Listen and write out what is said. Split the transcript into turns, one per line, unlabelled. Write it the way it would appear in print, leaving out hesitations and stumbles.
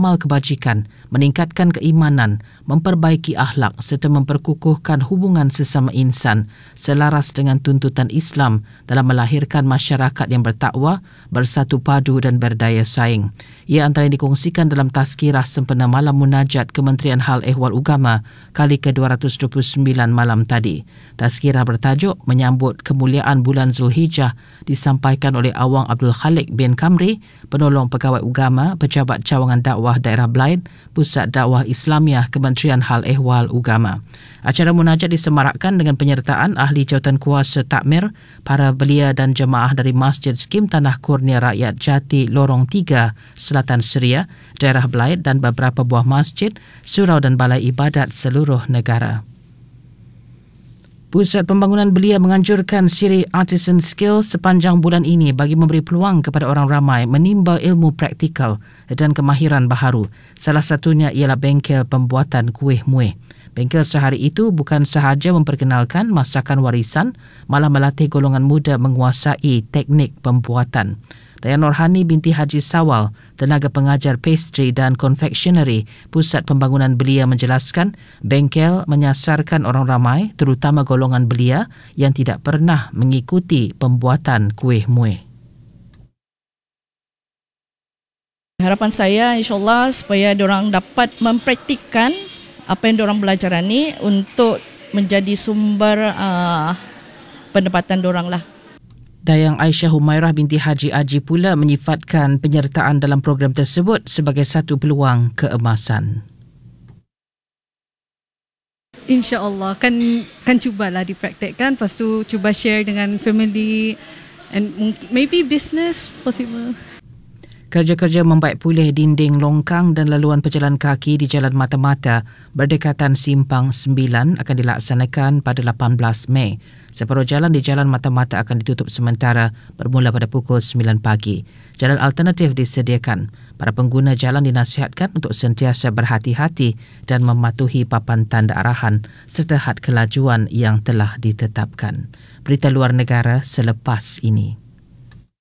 beramal kebajikan, meningkatkan keimanan, memperbaiki akhlak serta memperkukuhkan hubungan sesama insan selaras dengan tuntutan Islam dalam melahirkan masyarakat yang bertakwa, bersatu padu dan berdaya saing. Ia antara dikongsikan dalam tazkirah sempena Malam Munajat Kementerian Hal Ehwal Ugama kali ke-229 malam tadi. Tazkirah bertajuk Menyambut Kemuliaan Bulan Zulhijjah disampaikan oleh Awang Abdul Khalik bin Kamri, penolong pegawai Ugama, Pejabat Cawangan Dakwah Daerah Blaid, Pusat Dakwah Islamiah Kementerian Hal Ehwal Ugama. Acara munajat disemarakkan dengan penyertaan ahli jawatankuasa takmir, para belia dan jemaah dari Masjid Skim Tanah Kurnia Rakyat Jati Lorong 3, Selatan Seria, Daerah Blaid dan beberapa buah masjid, surau dan balai ibadat seluruh negara. Pusat Pembangunan Belia menganjurkan siri Artisan Skill sepanjang bulan ini bagi memberi peluang kepada orang ramai menimba ilmu praktikal dan kemahiran baharu. Salah satunya ialah bengkel pembuatan kuih muih. Bengkel sehari itu bukan sahaja memperkenalkan masakan warisan, malah melatih golongan muda menguasai teknik pembuatan. Dayan Norhani binti Haji Sawal, tenaga pengajar pastry dan confectionery Pusat Pembangunan Belia menjelaskan, bengkel menyasarkan orang ramai, terutama golongan belia yang tidak pernah mengikuti pembuatan kuih muih.
Harapan saya insyaAllah supaya diorang dapat mempraktikkan apa yang diorang belajar ni untuk menjadi sumber pendapatan diorang lah.
Dayang Aisyah Humairah binti Haji Aji pula menyifatkan penyertaan dalam program tersebut sebagai satu peluang keemasan.
InsyaAllah kan cubalah dipraktikkan, lepas tu cuba share dengan family and maybe business possible.
Kerja-kerja membaik pulih dinding longkang dan laluan pejalan kaki di Jalan Mata-Mata berdekatan Simpang 9 akan dilaksanakan pada 18 Mei. Separuh jalan di Jalan Mata-Mata akan ditutup sementara bermula pada pukul 9 pagi. Jalan alternatif disediakan. Para pengguna jalan dinasihatkan untuk sentiasa berhati-hati dan mematuhi papan tanda arahan serta had kelajuan yang telah ditetapkan. Berita luar negara selepas ini.